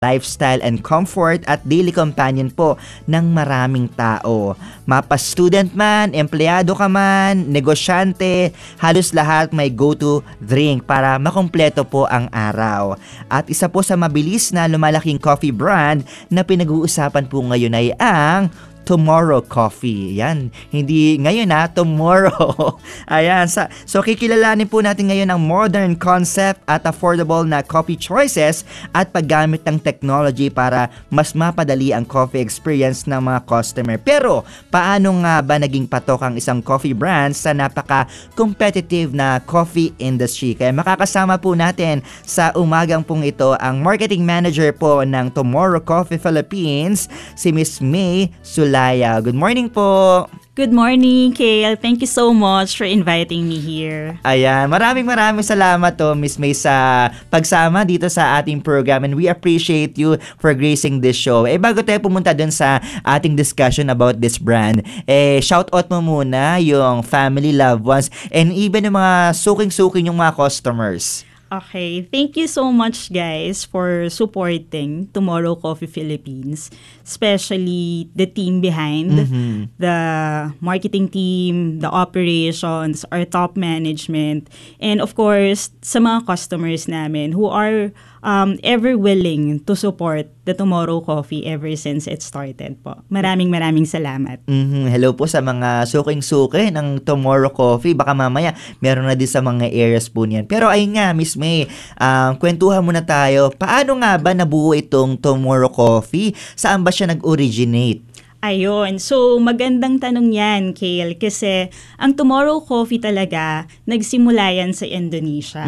lifestyle and comfort at daily companion po ng maraming tao. Mapa-student man, empleyado ka man, negosyante, halos lahat may go-to drink para makumpleto po ang araw. At isa po sa mabilis na lumalaking coffee brand na pinag-uusapan po ngayon ay ang Tomorrow Coffee. Yan. Hindi ngayon tomorrow. Ayan. So, kikilalanin po natin ngayon ang modern concept at affordable na coffee choices at paggamit ng technology para mas mapadali ang coffee experience ng mga customer. Pero, paano nga ba naging patok ang isang coffee brand sa napaka-competitive na coffee industry? Kaya makakasama po natin sa umagang pong ito ang marketing manager po ng Tomorrow Coffee Philippines, si Miss May Sulaya. Good morning po. Good morning, Kale. Thank you so much for inviting me here. Ayan, maraming salamat Miss May sa pagsama dito sa ating program, and we appreciate you for gracing this show. Bago tayo pumunta dun sa ating discussion about this brand, shout out mo muna yung family, loved ones, and even yung mga suking-suking yung mga customers. Okay, thank you so much guys for supporting Tomorrow Coffee Philippines, especially the team behind, the marketing team, the operations, our top management, and of course, sa mga customers namin who are ever willing to support the Tomorrow Coffee ever since it started po. Maraming salamat. Hello po sa mga suking-suki ng Tomorrow Coffee. Baka mamaya meron na din sa mga areas po niyan. Pero ayun nga, Miss May, kwentuhan muna tayo. Paano nga ba nabuo itong Tomorrow Coffee? Saan ba siya nag-originate? Ayun. So, magandang tanong yan, Kale. Kasi, ang Tomorrow Coffee talaga, nagsimula yan sa Indonesia.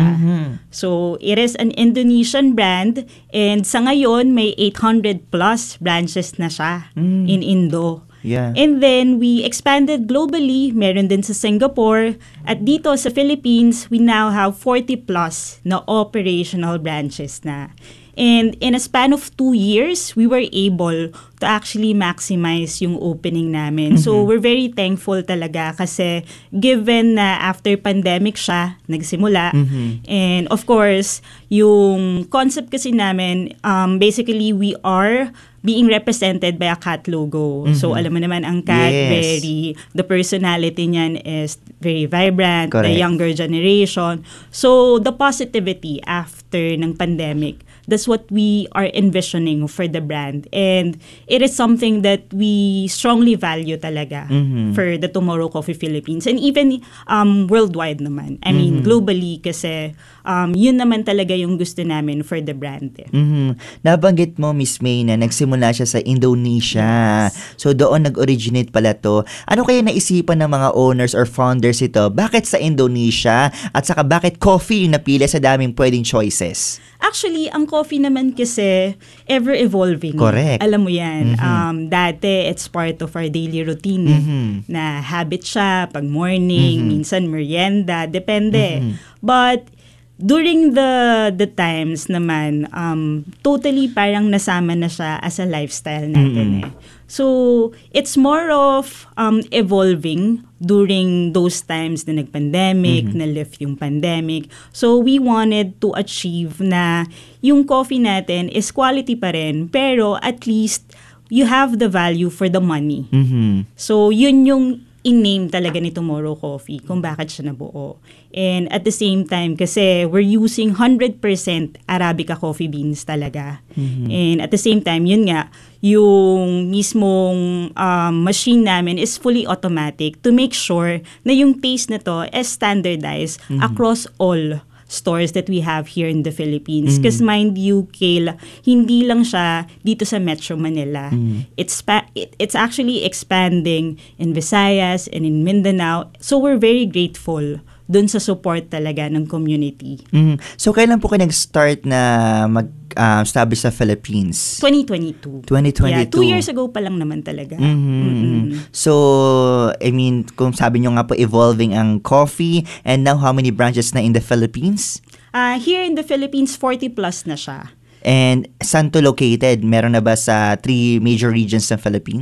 So, it is an Indonesian brand. And sa ngayon, may 800 plus branches na siya in Indo. Yeah. And then, we expanded globally. Meron din sa Singapore. At dito sa Philippines, we now have 40 plus na operational branches na. And in a span of 2 years, we were able to actually maximize yung opening namin. So, we're very thankful talaga kasi given na after pandemic siya, nagsimula. And of course, yung concept kasi namin, basically, we are being represented by a cat logo. So, alam mo naman, ang cat, Yes. the personality niyan is very vibrant, Correct. the younger generation. So, the positivity after ng pandemic, that's what we are envisioning for the brand. And it is something that we strongly value talaga for the Tomorrow Coffee Philippines. And even worldwide naman. I mean, globally kasi yun naman talaga yung gusto namin for the brand. Nabanggit mo, Miss May, na nagsimula siya sa Indonesia. Yes. So, doon nag-originate pala to. Ano kaya naisipan ng mga owners or founders ito? Bakit sa Indonesia? At saka bakit coffee yung napili sa daming pwedeng choices? Actually, ang coffee naman kasi ever-evolving. Correct. Alam mo yan. Dati, it's part of our daily routine. Na habit siya, pag morning, minsan merienda, depende. But during the times naman, totally parang nasama na siya as a lifestyle natin So, it's more of evolving during those times na nag-pandemic, na-lift yung pandemic. So, we wanted to achieve na yung coffee natin is quality pa rin, pero at least you have the value for the money. So, yun yung in-name talaga ni Tomorrow Coffee kung bakit siya nabuo. And at the same time, kasi we're using 100% Arabica coffee beans talaga. And at the same time, yun nga, yung mismong machine namin is fully automatic to make sure na yung taste na to is standardized across all stores that we have here in the Philippines. Because mind you, Kale, hindi lang siya dito sa Metro Manila. It's actually expanding in Visayas and in Mindanao. So we're very grateful dun sa support talaga ng community. So, kailan po kayo nag-start na mag-establish sa Philippines? 2022. 2022. Yeah, 2 years ago pa lang naman talaga. So, I mean, kung sabi nyo nga po, evolving ang coffee, and now how many branches na in the Philippines? Here in the Philippines, 40 plus na siya. And saan to located? Meron na ba sa 3 major regions ng Philippines?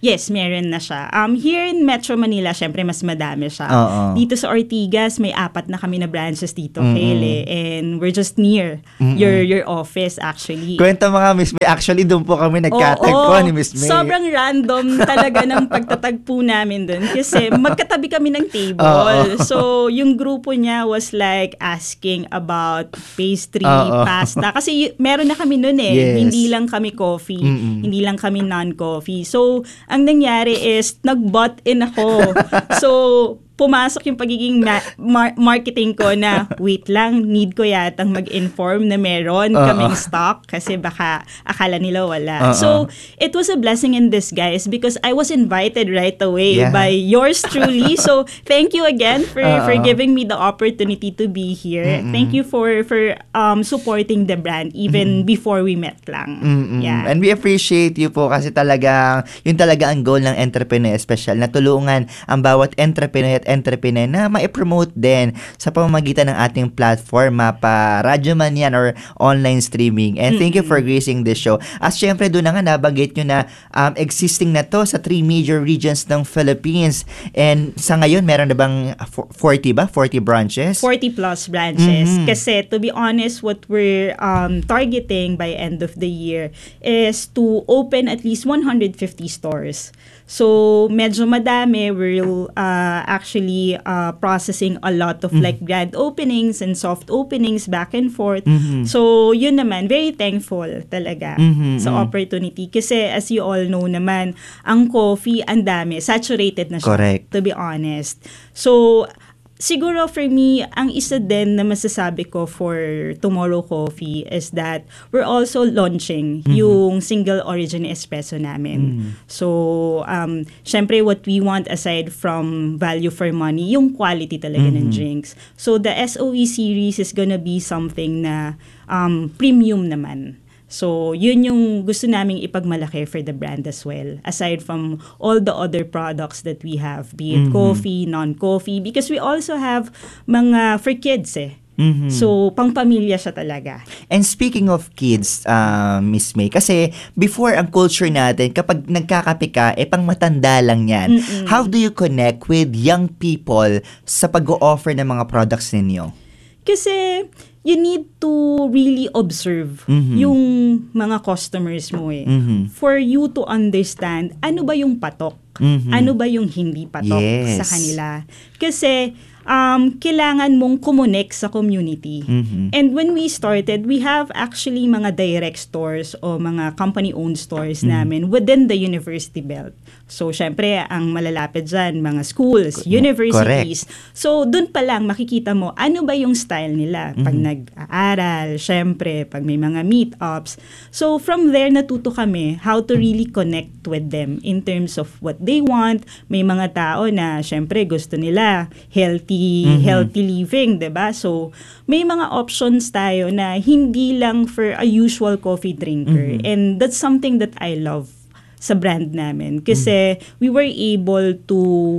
Yes, meron na siya. Here in Metro Manila, syempre mas madami siya. Oo. Dito sa Ortigas, may 4 na kami na branches dito, Kele. And we're just near your office actually. Kwento mga Miss May, actually doon po kami nagkatagpo ni Miss May. Sobrang random talaga ng pagtatagpo namin doon. Kasi magkatabi kami ng table. So, yung grupo niya was like asking about pastry, pasta. Kasi meron na kami noon eh. Yes. Hindi lang kami coffee. Hindi lang kami non-coffee. So, ang nangyari is, nag-bought in ako. So, pumasok yung pagiging marketing ko na, wait lang, need ko yatang mag-inform na meron kaming stock kasi baka akala nila wala. So, it was a blessing in disguise because I was invited right away by yours truly. So, thank you again for giving me the opportunity to be here. Thank you for supporting the brand even before we met lang. Yeah. And we appreciate you po kasi yun talaga ang goal ng Entrepreneur Special, na tulungan ang bawat entrepreneur at entrepreneur na ma-promote din sa pamamagitan ng ating platform, mapa radyo man yan or online streaming. And thank you for gracing this show. As syempre doon na nga nabanggit nyo na existing na to sa 3 major regions ng Philippines. And sa ngayon, meron na bang 40 ba? 40 branches? 40 plus branches. Kasi to be honest, what we're targeting by end of the year is to open at least 150 stores. So, medyo madami. We'll actually processing a lot of like grand openings and soft openings back and forth. So, yun naman, very thankful talaga sa opportunity. Kasi as you all know naman, ang coffee, ang dami, saturated na siya. Correct. To be honest. So, siguro for me, ang isa din na masasabi ko for Tomorrow Coffee is that we're also launching yung single origin espresso namin. So, syempre what we want aside from value for money, yung quality talaga ng drinks. So, the SOE series is gonna be something na premium naman. So, yun yung gusto naming ipagmalaki for the brand as well. Aside from all the other products that we have, be it coffee, non-coffee, because we also have mga for kids eh. So, pang-pamilya siya talaga. And speaking of kids, Miss May, kasi before ang culture natin, kapag nagkakape ka, pang matanda lang yan. How do you connect with young people sa pag-o-offer ng mga products ninyo? Kasi you need to really observe yung mga customers mo eh. For you to understand ano ba yung patok, ano ba yung hindi patok sa kanila. Kasi kailangan mong kumonek sa community. And when we started, we have actually mga direct stores o mga company-owned stores namin within the university belt. So, syempre, ang malalapit dyan, mga schools, universities. Correct. So, dun pa lang makikita mo ano ba yung style nila pag nag-aaral, syempre, pag may mga meetups. So, from there, natuto kami how to really connect with them in terms of what they want. May mga tao na, syempre, gusto nila healthy living, 'di ba? So, may mga options tayo na hindi lang for a usual coffee drinker. And that's something that I love sa brand namin kasi we were able to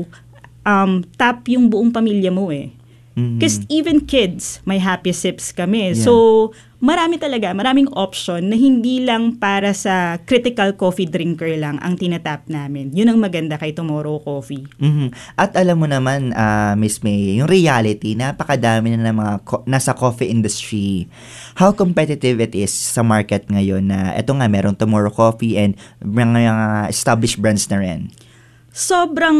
tap yung buong pamilya mo eh. Kasi even kids, may happy sips kami. Yeah. So, maraming option na hindi lang para sa critical coffee drinker lang ang tinatap namin. Yun ang maganda kay Tomorrow Coffee. At alam mo naman, Miss May, yung reality, napakadami na ng mga nasa coffee industry. How competitive it is sa market ngayon na eto nga, merong Tomorrow Coffee and mga established brands na rin. Sobrang...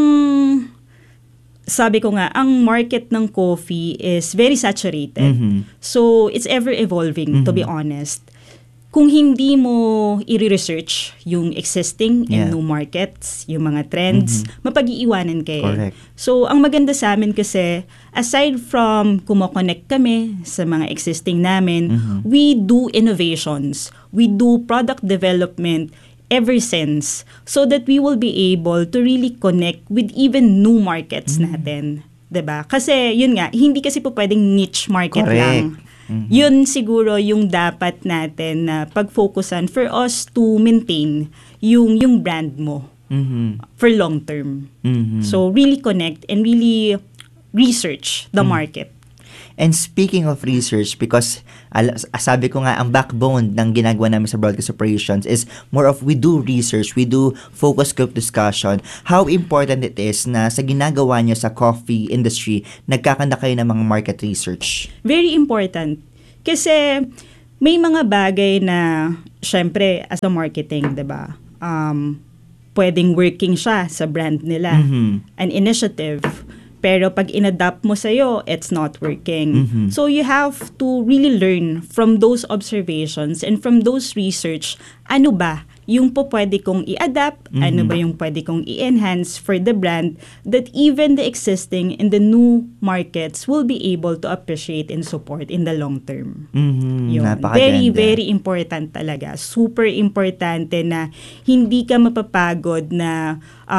Sabi ko nga, ang market ng coffee is very saturated. So, it's ever evolving, to be honest. Kung hindi mo i-research yung existing and new markets, yung mga trends, mapag-iiwanan kayo. Correct. So, ang maganda sa amin kasi, aside from kumokonect kami sa mga existing namin, we do innovations. We do product development ever since so that we will be able to really connect with even new markets natin. 'Di ba? Kasi yun nga, hindi kasi po pwedeng niche market lang. Yun siguro yung dapat natin na pag-focusan for us to maintain yung brand mo for long term. So really connect and really research the market. And speaking of research, because sabi ko nga, ang backbone ng ginagawa namin sa broadcast operations is more of we do research, we do focus group discussion. How important it is na sa ginagawa nyo sa coffee industry, nagkakanda kayo ng mga market research. Very important. Kasi may mga bagay na, syempre, as a marketing, diba? Pwedeng working siya sa brand nila. An initiative. Pero pag inadapt mo sa'yo, it's not working. So you have to really learn from those observations and from those research, ano ba yung po pwede kong i-adapt, ano ba yung pwede kong i-enhance for the brand that even the existing and the new markets will be able to appreciate and support in the long term. Yun. Very, very important talaga. Super importante na hindi ka mapapagod na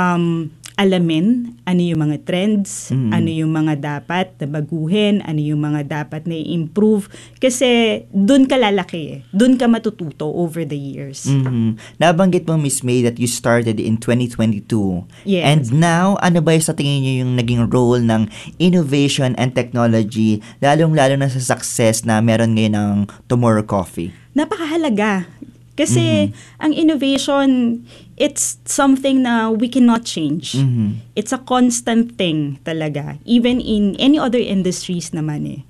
alamin ano yung mga trends, ano yung mga dapat na baguhin, ano yung mga dapat na i-improve. Kasi dun ka lalaki, dun ka matututo over the years. Nabanggit mo, Miss May, that you started in 2022. Yes. And now, ano ba sa tingin niyo yung naging role ng innovation and technology, lalong-lalo na sa success na meron ngayon ng Tomorrow Coffee? Napakahalaga. Kasi ang innovation, it's something na we cannot change. It's a constant thing talaga. Even in any other industries naman eh.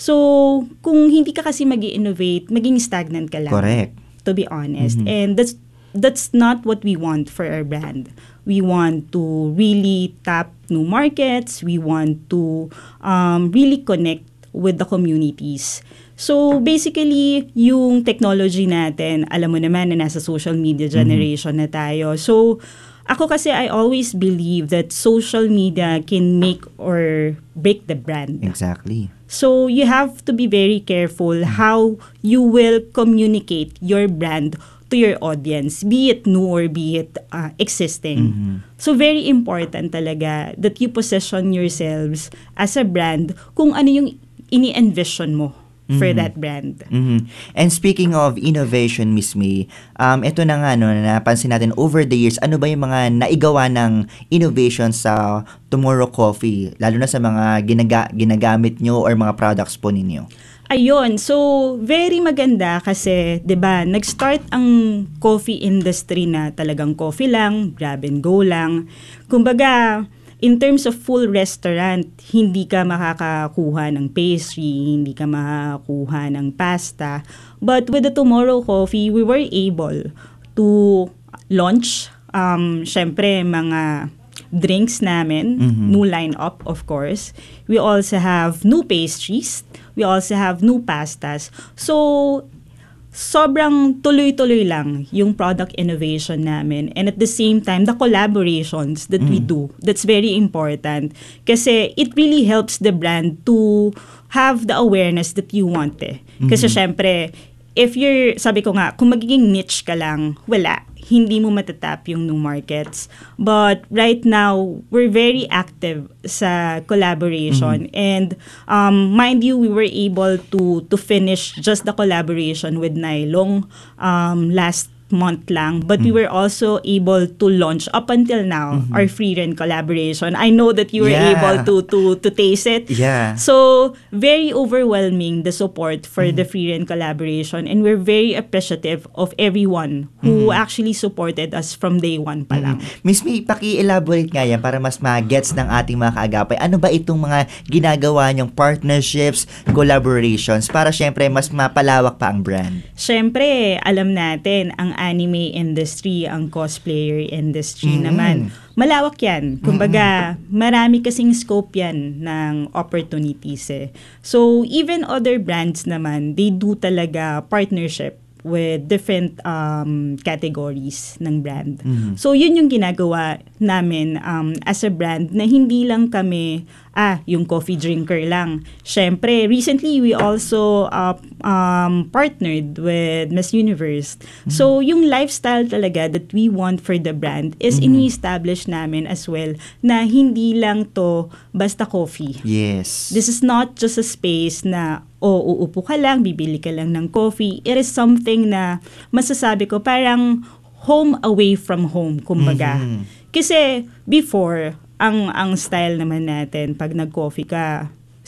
So, kung hindi ka kasi mag-innovate, maging stagnant ka lang. Correct. To be honest. And that's not what we want for our brand. We want to really tap new markets. We want to really connect with the communities. So, basically, yung technology natin, alam mo naman na nasa social media generation na tayo. So, ako kasi, I always believe that social media can make or break the brand. Exactly. So, you have to be very careful how you will communicate your brand to your audience, be it new or be it existing. So, very important talaga that you position yourselves as a brand kung ano yung ini-envision mo for that brand. And speaking of innovation, Miss May, ito na nga, napansin natin over the years, ano ba yung mga naigawa ng innovation sa Tomorrow Coffee, lalo na sa mga ginagamit nyo or mga products po ninyo? Ayun, so very maganda kasi 'di ba, nag-start ang coffee industry na talagang coffee lang, grab and go lang. Kumbaga, in terms of full restaurant, hindi ka makakakuha ng pastry, hindi ka makakakuha ng pasta. But with the Tomorrow Coffee, we were able to launch, syempre, mga drinks namin, new line-up, of course. We also have new pastries. We also have new pastas. So, sobrang tuloy-tuloy lang yung product innovation namin. And at the same time, the collaborations that we do, that's very important. Kasi it really helps the brand to have the awareness that you want eh. Kasi syempre, if you're, sabi ko nga, kung magiging niche ka lang, wala. Hindi mo matatap yung new markets. But right now, we're very active sa collaboration. And mind you, we were able to finish just the collaboration with Nylong last month lang, but we were also able to launch up until now our Free Ren collaboration. I know that you were able to taste it. Yeah. So very overwhelming the support for the Free Ren collaboration, and we're very appreciative of everyone who actually supported us from day one pa lang. Miss May, paki-elaborate nga yan para mas ma-gets ng ating mga kaagapay. Ano ba itong mga ginagawa niyong partnerships, collaborations para syempre mas mapalawak pa ang brand? Syempre, alam natin ang anime industry, ang cosplayer industry naman. Malawak yan. Kumbaga, marami kasing scope yan ng opportunities eh. So, even other brands naman, they do talaga partnership with different categories ng brand. So, yun yung ginagawa namin as a brand na hindi lang kami yung coffee drinker lang. Syempre, recently we also partnered with Miss Universe. So, yung lifestyle talaga that we want for the brand is ini-establish namin as well na hindi lang to basta coffee. Yes. This is not just a space na uupo ka lang, bibili ka lang ng coffee. It is something na masasabi ko parang home away from home, kumbaga. Kasi before, ang style naman natin, pag nag-coffee ka,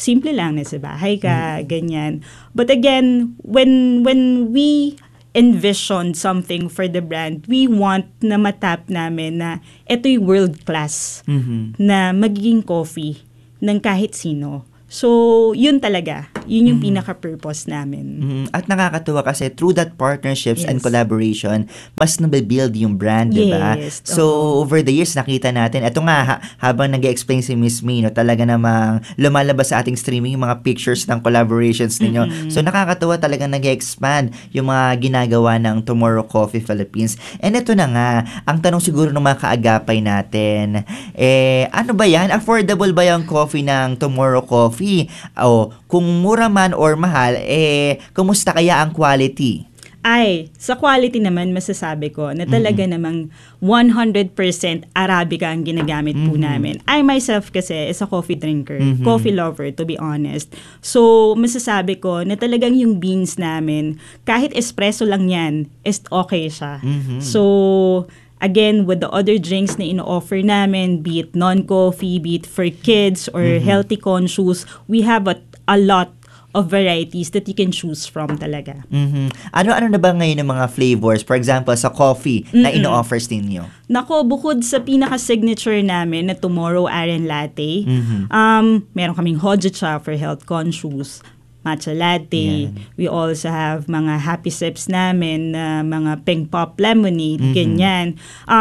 simple lang, nasa bahay ka, ganyan. But again, when we envision something for the brand, we want na matap namin na ito'y world class na magiging coffee ng kahit sino. So, yun talaga. Yun yung pinaka-purpose namin. At nakakatuwa kasi through that partnerships and collaboration, mas nabibuild yung brand, di ba? Yes. So, over the years, nakita natin, eto nga, habang nag-explain si Miss May, no, talaga namang lumalabas sa ating streaming yung mga pictures ng collaborations ninyo. So, nakakatuwa talaga nag-expand yung mga ginagawa ng Tomorrow Coffee Philippines. And eto na nga, ang tanong siguro ng mga kaagapay natin, ano ba yan? Affordable ba yung coffee ng Tomorrow Coffee? O, kung mura man or mahal, kumusta kaya ang quality? Ay, sa quality naman masasabi ko na talaga namang 100% Arabica ang ginagamit po namin. I myself kasi is a coffee drinker, coffee lover to be honest. So, masasabi ko na talagang yung beans namin, kahit espresso lang yan, is okay siya. So, again, with the other drinks na ino-offer namin, be it non-coffee, be it for kids or healthy conscious, we have a lot of varieties that you can choose from talaga. Ano-ano na ba ngayon ng mga flavors? For example, sa coffee na ino-offers ninyo? Nako, bukod sa pinaka-signature namin na Tomorrow Aren Latte, meron kaming Hojicha for health conscious, matcha latte. Yan. We also have mga happy sips namin na mga pink pop lemonade, ganyan.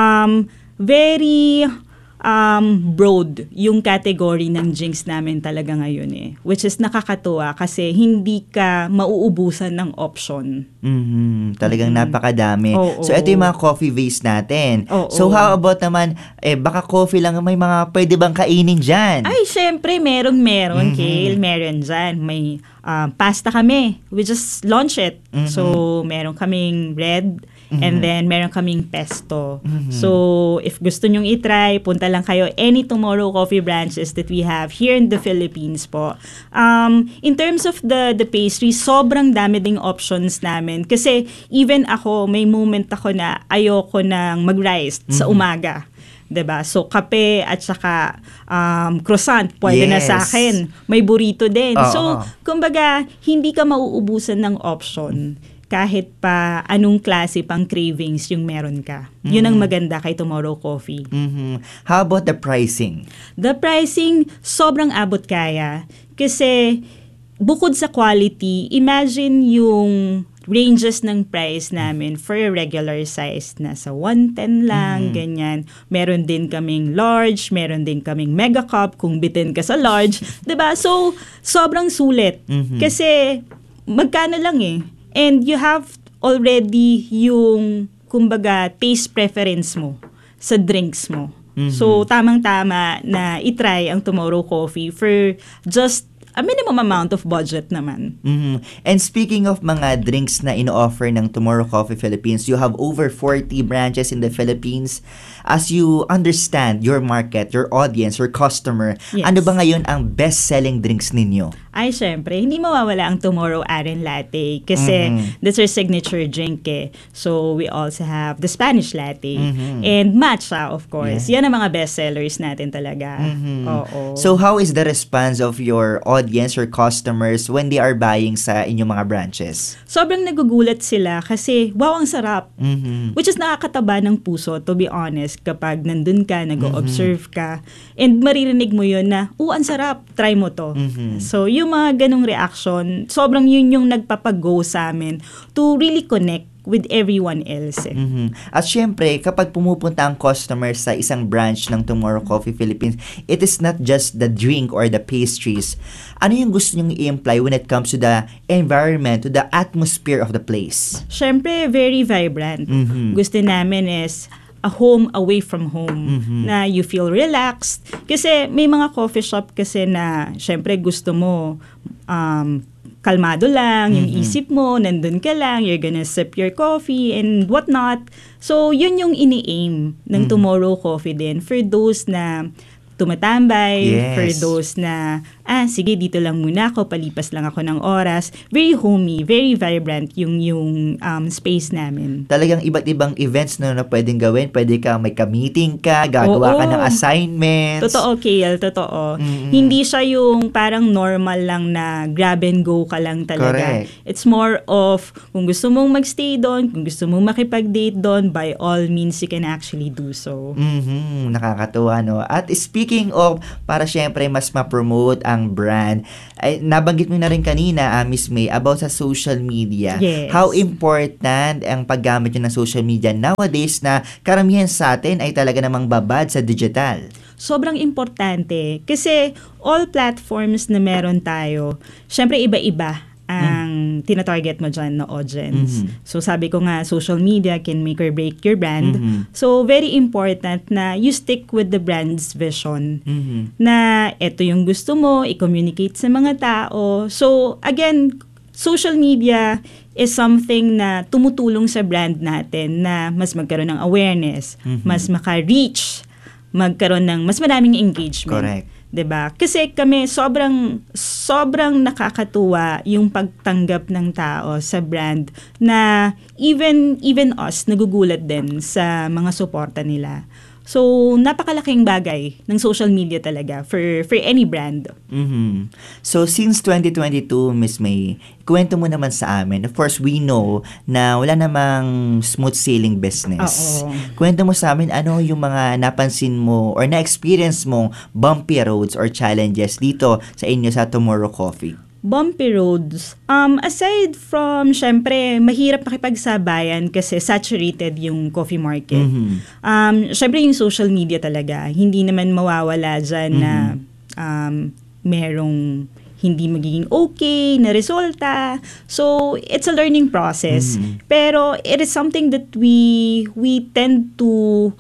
Very broad yung category ng drinks namin talaga ngayon which is nakakatuwa kasi hindi ka mauubusan ng option. Talagang napakadami. So, ito yung mga coffee base natin. So, how about naman, baka coffee lang, may mga pwede bang kainin dyan? Ay, syempre, meron, Kale. Meron dyan. May pasta kami. We just launched it. So, meron kaming red, and then meron kaming pesto. So, if gusto nyong itry, punta lang kayo any Tomorrow Coffee branches that we have here in the Philippines po. In terms of the pastry, sobrang dami ding options namin. Kasi even ako, may moment ako na ayoko nang mag-rice sa umaga. 'Di ba? So, kape at saka croissant, pwede na sa akin. May burrito din. So, kumbaga, hindi ka mauubusan ng option kahit pa anong klase pang cravings yung meron ka. Yun ang maganda kay Tomorrow Coffee. How about the pricing? The pricing, sobrang abot kaya. Kasi, bukod sa quality, imagine yung ranges ng price namin for a regular size. Nasa 110 lang, ganyan. Meron din kaming large, meron din kaming mega cup kung bitin ka sa large. 'Di ba? So, sobrang sulit. Kasi, magkano lang And you have already yung, kumbaga, taste preference mo sa drinks mo. So, tamang-tama na itry ang Tomorrow Coffee for just a minimum amount of budget naman. And speaking of mga drinks na ino-offer ng Tomorrow Coffee Philippines, you have over 40 branches in the Philippines. As you understand your market, your audience, your customer, ano ba ngayon ang best-selling drinks ninyo? Ay, syempre, hindi mawawala ang Tomorrow Aren Latte kasi that's our signature drink So, we also have the Spanish Latte and matcha, of course. Yan ang mga best-sellers natin talaga. So, how is the response of your audience or customers when they are buying sa inyong mga branches? Sobrang nagugulat sila kasi, wow, ang sarap. Which is nakakataba ng puso, to be honest, kapag nandun ka, nag-observe ka, and maririnig mo yun na, ang sarap, try mo to. So, yung mga ganong reaction, sobrang yun yung nagpapago sa amin to really connect with everyone else. At syempre, kapag pumupunta ang customer sa isang branch ng Tomorrow Coffee Philippines, it is not just the drink or the pastries. Ano yung gusto nyong i-imply when it comes to the environment, to the atmosphere of the place? Syempre, very vibrant. Gusto namin is a home away from home, na you feel relaxed. Kasi may mga coffee shop kasi na, syempre gusto mo, kalmado lang, yung isip mo, nandun ka lang, you're gonna sip your coffee and whatnot. So, yun yung ini-aim ng Tomorrow Coffee din for those na tumatambay, Yes. for those na, sige, dito lang muna ako, palipas lang ako ng oras. Very homey, very vibrant yung space namin. Talagang iba't ibang events na pwedeng gawin. Pwede ka, may ka-meeting ka, gagawa ka Oo. ng assignments. Totoo, KL, totoo. Mm-mm. Hindi siya yung parang normal lang na grab and go ka lang talaga. Correct. It's more of, kung gusto mong magstay doon, kung gusto mong makipag-date doon, by all means, you can actually do so. Nakakatuwa, no? At speaking of, para syempre mas ma-promote ang brand, ay, nabanggit mo na rin kanina, Miss May, about sa social media. Yes. How important ang paggamit nyo ng social media nowadays na karamihan sa atin ay talaga namang babad sa digital? Sobrang importante kasi all platforms na meron tayo, syempre iba-iba ang tinatarget mo dyan na audience. So sabi ko nga, social media can make or break your brand. So very important na you stick with the brand's vision. Na ito yung gusto mo, i-communicate sa mga tao. So again, social media is something na tumutulong sa brand natin na mas magkaroon ng awareness, mas maka-reach, magkaroon ng mas maraming engagement. Correct. 'Di ba? Kasi kami sobrang nakakatuwa yung pagtanggap ng tao sa brand na even us nagugulat din sa mga suporta nila. So, napakalaking bagay ng social media talaga for any brand. So, since 2022, Miss May, kwento mo naman sa amin. Of course, we know na wala namang smooth sailing business. Oo. Kwento mo sa amin, ano yung mga napansin mo or na-experience mong bumpy roads or challenges dito sa inyo sa Tomorrow Coffee? Bumpy roads. Aside from, syempre, mahirap makipagsabayan kasi saturated yung coffee market. Syempre, yung social media talaga. Hindi naman mawawala dyan na merong hindi magiging okay na resulta. So, it's a learning process. Pero, it is something that we tend to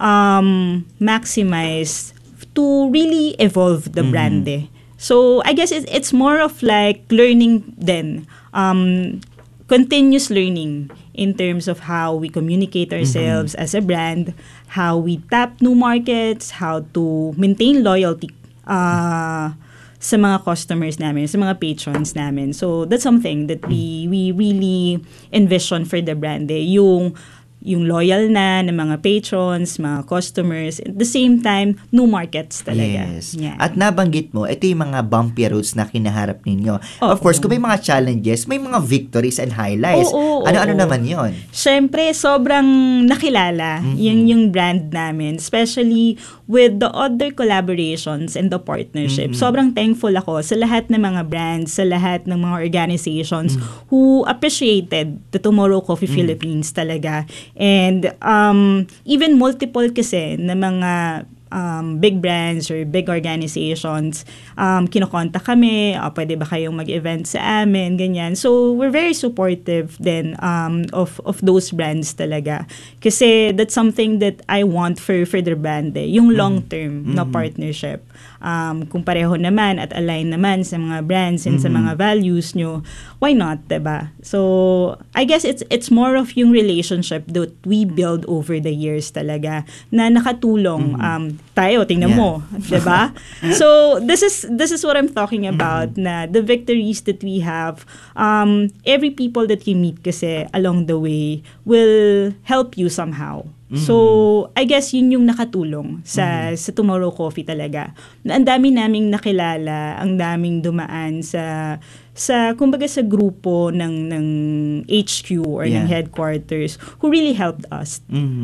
maximize to really evolve the brand eh. So, I guess it's more of like learning then, continuous learning in terms of how we communicate ourselves as a brand, how we tap new markets, how to maintain loyalty sa mga customers namin, sa mga patrons namin. So, that's something that we really envision for the brand eh. Yung loyal na ng mga patrons, mga customers, at the same time, new markets talaga. Yes. Yeah. At nabanggit mo, ito yung mga bumpy roads na kinaharap ninyo. Oo. Of course, kung may mga challenges, may mga victories and highlights. Oo, Ano-ano oo. naman yon? Siyempre, sobrang nakilala yung brand namin, especially with the other collaborations and the partnership. Sobrang thankful ako sa lahat ng mga brands, sa lahat ng mga organizations who appreciated the Tomorrow Coffee Philippines talaga. And even multiple kasi na mga big brands or big organizations, kinokontak kami, pwede ba kayong mag-event sa amin, ganyan. So, we're very supportive then of those brands talaga. Kasi that's something that I want for the brand eh, yung long-term na partnership. Kung pareho naman at align naman sa mga brands and sa mga values nyo, why not, diba? So, I guess it's more of yung relationship that we build over the years talaga na nakatulong. Tayo, tingnan mo, 'di ba? So, this is what I'm talking about na the victories that we have, every people that you meet kasi along the way will help you somehow. So, I guess yun yung nakatulong sa Tomorrow Coffee talaga. Ang dami naming nakilala, ang daming dumaan sa kumbaga sa grupo ng HQ or ng headquarters who really helped us.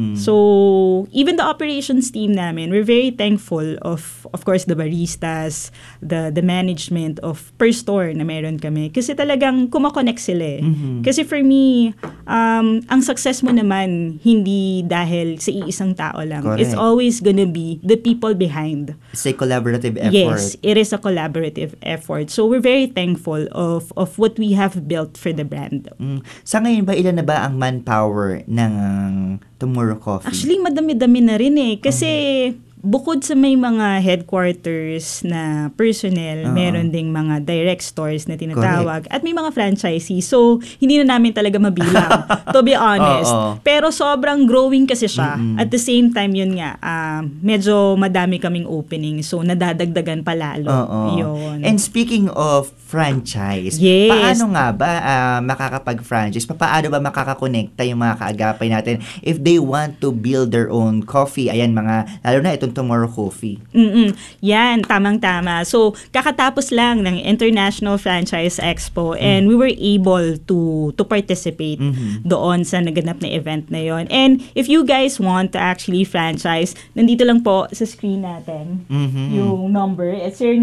So, even the operations team namin, we're very thankful of course the baristas, the management of per store na meron kami kasi talagang kumakonect sila eh. Kasi for me, ang success mo naman hindi dahil sa iisang tao lang. Correct. It's always gonna be the people behind. It's a collaborative effort. Yes, it is a collaborative effort. So we're very thankful of what we have built for the brand. Sa ngayon ba, ilan na ba ang manpower ng Tomorrow Coffee? Actually, madami-dami na rin eh. Kasi bukod sa may mga headquarters na personnel, meron ding mga direct stores na tinatawag at may mga franchisees. So, hindi na namin talaga mabilang, to be honest. Pero sobrang growing kasi siya. At the same time, yun nga, medyo madami kaming opening. So, nadadagdagan pa lalo. Yun. And speaking of franchise, yes, paano nga ba makakapag-franchise? Paano ba makakakonekta yung mga kaagapay natin if they want to build their own coffee? Ayan, lalo na itong Tomorrow Coffee. Yan, tamang-tama. So, kakatapos lang ng International Franchise Expo and we were able to participate doon sa naganap na event na yon. And if you guys want to actually franchise, nandito lang po sa screen natin yung number. It's your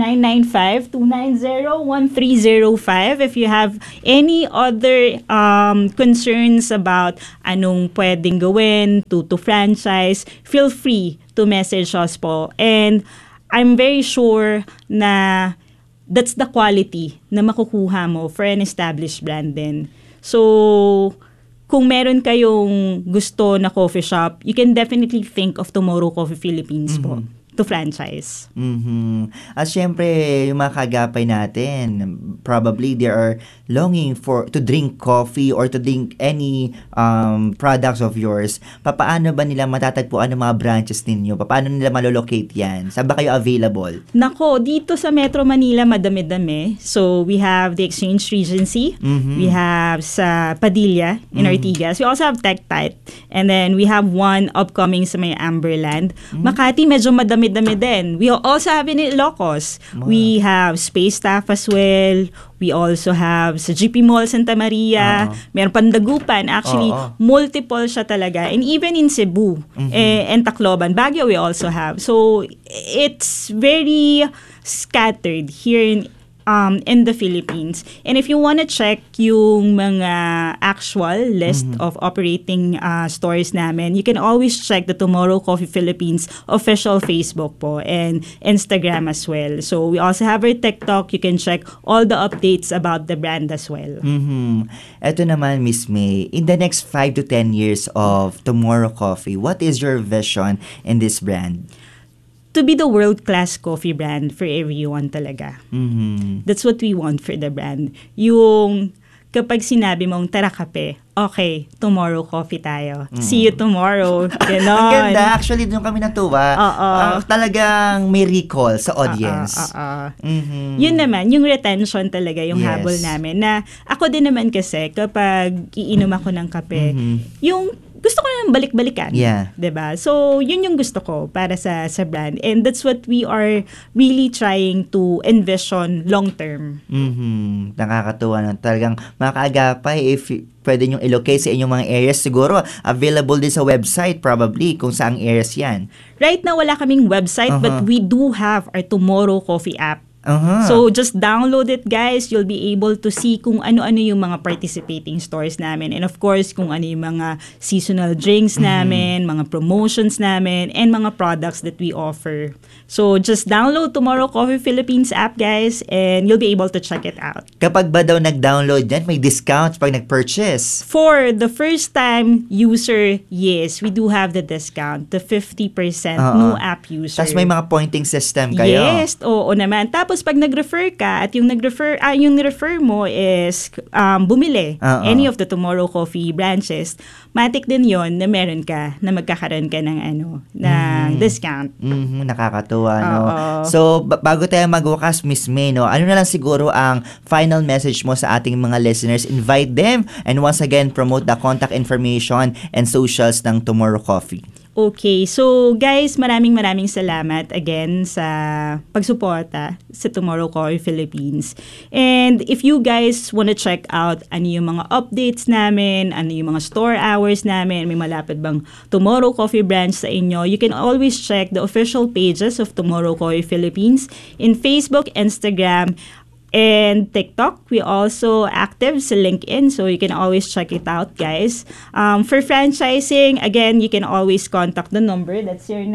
995-290-1305. If you have any other concerns about anong pwedeng gawin to franchise, feel free to message us po. And I'm very sure na that's the quality na makukuha mo for an established brand din. So, kung meron kayong gusto na coffee shop, you can definitely think of Tomorrow Coffee Philippines po to franchise. At syempre, yung mga kagapay natin, probably they are longing to drink coffee or to drink any products of yours. Paano ba nila matatagpuan ang mga branches ninyo? Paano nila malolocate yan? Saan ba kayo available? Nako, dito sa Metro Manila, madami-dami. So, we have the Exchange Regency. We have sa Padilla in Ortigas. We also have TechTite. And then, we have one upcoming sa may Amberland. Makati, medyo madami din. We also have in Ilocos. We have Space Staff as well. We also have sa GP Mall Santa Maria. Meron Pandagupan. Actually, multiple siya talaga. And even in Cebu and Tacloban. Baguio we also have. So, it's very scattered here in the Philippines. And if you want to check yung mga actual list of operating stores namin, you can always check the Tomorrow Coffee Philippines official Facebook po and Instagram as well. So we also have our TikTok. You can check all the updates about the brand as well. Ito naman, Miss May, in the next 5 to 10 years of Tomorrow Coffee, what is your vision in this brand? To be the world-class coffee brand for everyone talaga. That's what we want for the brand. Yung kapag sinabi mong tara kape, okay, Tomorrow Coffee tayo. See you tomorrow. Ganon. Ang ganda. Actually, doon kami natuwa. Talagang may recall sa audience. Yun naman, yung retention talaga, yung habol namin. Na ako din naman kasi, kapag iinom ako ng kape, yung gusto ko na balik-balikan. Diba? So, yun yung gusto ko para sa brand. And that's what we are really trying to envision long-term. Nakakatuwa na. Talagang mga kaagapay, if pwede nyo i-locate sa inyong mga areas, siguro available din sa website probably kung saang areas yan. Right now, wala kaming website but we do have our Tomorrow Coffee app. So, just download it, guys. You'll be able to see kung ano-ano yung mga participating stores namin. And of course, kung ano yung mga seasonal drinks namin, mga promotions namin, and mga products that we offer. So, just download Tomorrow Coffee Philippines app, guys, and you'll be able to check it out. Kapag ba daw nag-download yan, may discounts pag nag-purchase? For the first-time user, yes, we do have the discount, the 50% new app user. Tapos may mga pointing system kayo? Yes, oo naman. Tapos pag nag-refer ka at yung refer mo is bumili any of the Tomorrow Coffee branches, matik din yon na meron ka na magkakaroon ka ng ng discount. Nakakatuwa, no? So, bago tayo magwakas, Miss May, no, ano na lang siguro ang final message mo sa ating mga listeners? Invite them and once again promote the contact information and socials ng Tomorrow Coffee. Okay, so guys, maraming salamat again sa pagsuporta sa Tomorrow Coffee Philippines. And if you guys want to check out ano yung mga updates namin, ano yung mga store hours namin, may malapit bang Tomorrow Coffee branch sa inyo, you can always check the official pages of Tomorrow Coffee Philippines in Facebook, Instagram, and TikTok. We also active sa LinkedIn, so you can always check it out, guys. For franchising, again, you can always contact the number. That's your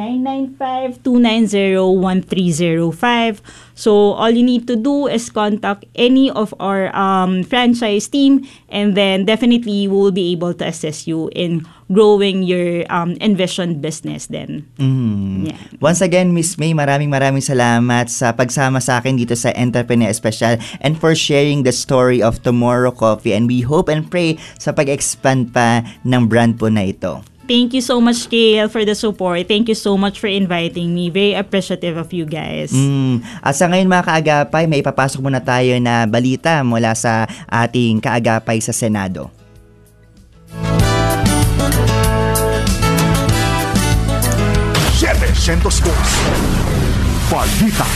995-290-1305. So all you need to do is contact any of our franchise team, and then definitely we will be able to assist you in growing your envisioned business then. Yeah. Once again, Miss May, maraming salamat sa pagsama sa akin dito sa Entrepreneur Special and for sharing the story of Tomorrow Coffee, and we hope and pray sa pag-expand pa ng brand po na ito. Thank you so much, Kale, for the support. Thank you so much for inviting me. Very appreciative of you guys. At sa ngayon mga kaagapay, may ipapasok muna tayo na balita mula sa ating kaagapay sa Senado. Balita.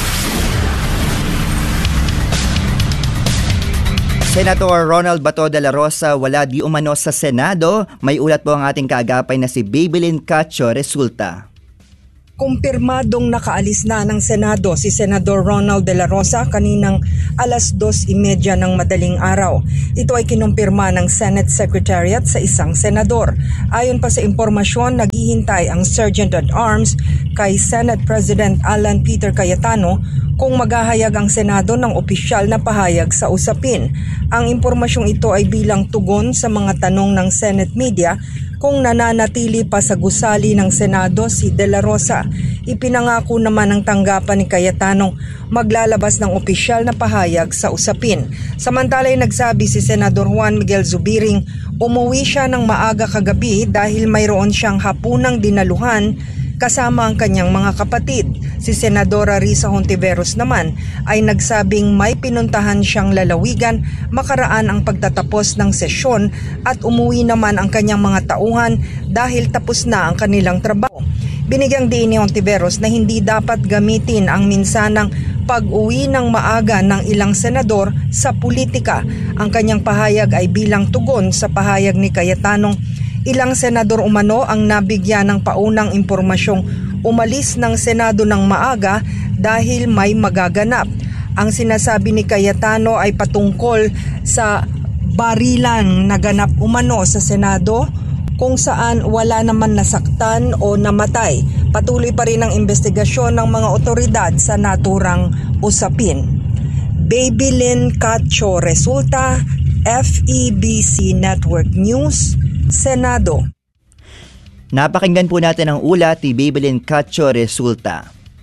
Senator Ronald Bato de la Rosa wala di umano sa Senado. May ulat po ang ating kaagapay na si Babylin Cacho Resulta. Kumpirmadong nakaalis na ng Senado si Senador Ronald de la Rosa kaninang 2:30 ng madaling araw. Ito ay kinumpirma ng Senate Secretariat sa isang senador. Ayon pa sa impormasyon, naghihintay ang Sergeant at Arms kay Senate President Alan Peter Cayetano kung maghahayag ang Senado ng opisyal na pahayag sa usapin. Ang impormasyong ito ay bilang tugon sa mga tanong ng Senate media kung nananatili pa sa gusali ng Senado si De La Rosa. Ipinangako naman ng tanggapan ni Cayetano maglalabas ng opisyal na pahayag sa usapin. Samantala'y nagsabi si Senador Juan Miguel Zubiring umuwi siya ng maaga kagabi dahil mayroon siyang hapunang dinaluhan kasama ang kanyang mga kapatid. Si Senadora Risa Hontiveros naman ay nagsabing may pinuntahan siyang lalawigan makaraan ang pagtatapos ng sesyon at umuwi naman ang kanyang mga tauhan dahil tapos na ang kanilang trabaho. Binigyang diin ni Hontiveros na hindi dapat gamitin ang minsanang pag-uwi ng maaga ng ilang senador sa politika. Ang kanyang pahayag ay bilang tugon sa pahayag ni Cayetano. Ilang senador umano ang nabigyan ng paunang impormasyong umalis ng Senado ng maaga dahil may magaganap. Ang sinasabi ni Cayetano ay patungkol sa barilan na ganap umano sa Senado kung saan wala naman nasaktan o namatay. Patuloy pa rin ang investigasyon ng mga otoridad sa naturang usapin. Babylin Cacho Resulta, FEBC Network News, Senado. Napakinggan po natin ang ulat ni Babylin Cacho Resulta.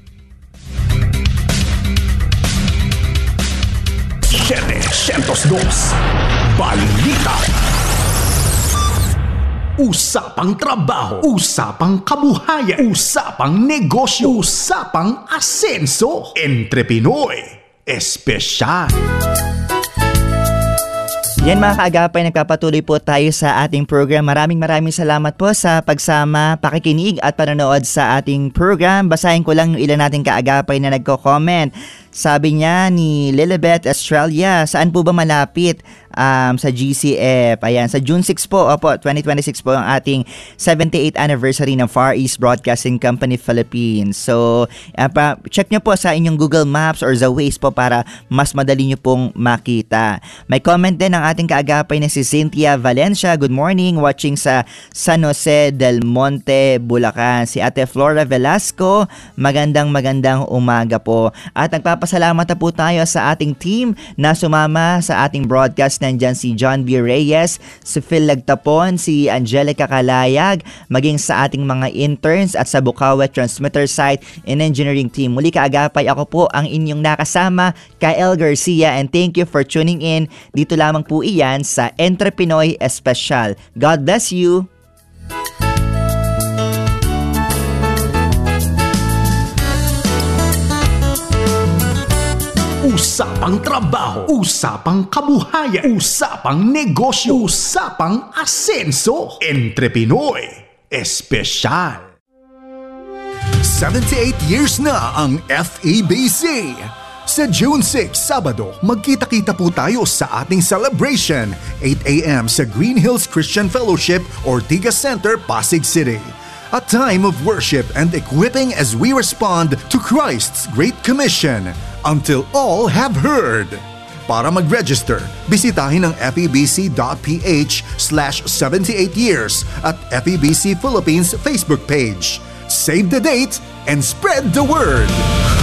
702 Balita. Usapang trabaho, usapang kabuhayan, usapang negosyo, usapang asenso. Entre Pinoy Espesyal. Yan mga kaagapay, nagpapatuloy po tayo sa ating program. Maraming salamat po sa pagsama, pakikinig at panonood sa ating program. Basahin ko lang yung ilan nating kaagapay na nagko-comment. Sabi niya ni Lilibet Australia, saan po ba malapit sa GCF? Ayan, sa June 6 po, 2026 po ang ating 78th anniversary ng Far East Broadcasting Company Philippines. So, check nyo po sa inyong Google Maps or the Waze po para mas madali nyo pong makita. May comment din ang ating kaagapay na si Cynthia Valencia. Good morning, watching sa San Jose del Monte, Bulacan. Si Ate Flora Velasco, magandang umaga po. At nagpapasalamat na po tayo sa ating team na sumama sa ating broadcast. Nandyan si John B. Reyes, si Phil Lagtapon, si Angelica Kalayag, maging sa ating mga interns at sa Bukawe Transmitter Site and Engineering Team. Muli kaagapay, ako po ang inyong nakasama, Kyle Garcia, and thank you for tuning in. Dito lamang po iyan sa Entre Pinoy Espesyal. God bless you! Usapang trabaho, usapang kabuhayan, usapang negosyo, usapang asenso. Entre Pinoy Espesyal. 78 years na ang FEBC. Sa June 6, Sabado, magkita-kita po tayo sa ating celebration, 8 a.m. sa Green Hills Christian Fellowship, Ortigas Center, Pasig City. A time of worship and equipping as we respond to Christ's Great Commission, until all have heard. Para mag-register, bisitahin ang febc.ph/78years at FEBC Philippines Facebook page. Save the date and spread the word!